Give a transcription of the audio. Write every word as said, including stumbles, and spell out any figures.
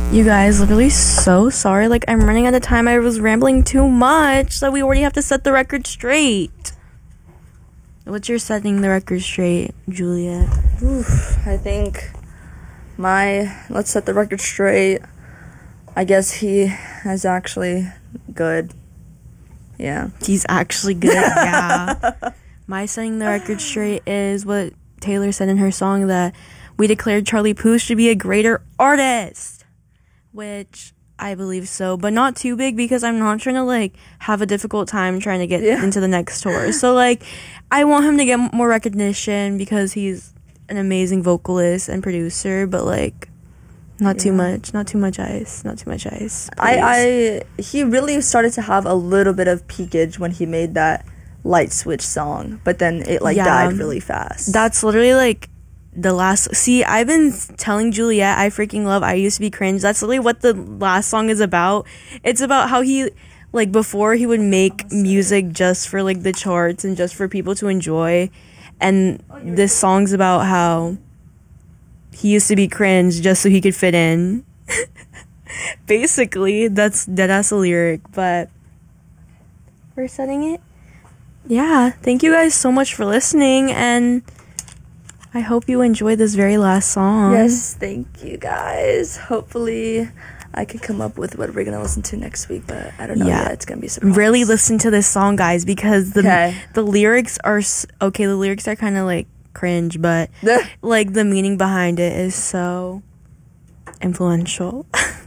You guys, literally so sorry. Like, I'm running out of time. I was rambling too much. So we already have to set the record straight. What's your setting the record straight, Juliet? Oof, I think my, let's set the record straight. I guess he is actually good. Yeah. He's actually good, yeah. My setting the record straight is what Taylor said in her song, that we declared Charlie Puth should be a greater artist. Which I believe so, but not too big, because I'm not trying to like have a difficult time trying to get yeah. into the next tour. So like, I want him to get more recognition because he's an amazing vocalist and producer, but like, not yeah. too much, not too much ice, not too much ice. I, I, he really started to have a little bit of peakage when he made that Light Switch song, but then it like yeah. died really fast. That's literally like the last. See, I've been telling Juliet I freaking love I Used to Be Cringe. That's literally what the last song is about. It's about how he, like, before he would make music just for like the charts and just for people to enjoy, and this song's about how he used to be cringe just so he could fit in. Basically, that's that's a lyric, but we're setting it. Yeah, thank you guys so much for listening, and I hope you enjoyed this very last song. Yes, thank you guys. Hopefully I can come up with what we're going to listen to next week, but I don't know yeah. yet. It's going to be a surprise. Really listen to this song, guys, because the okay. the lyrics are... Okay, the lyrics are kind of, like, cringe, but, like, the meaning behind it is so influential.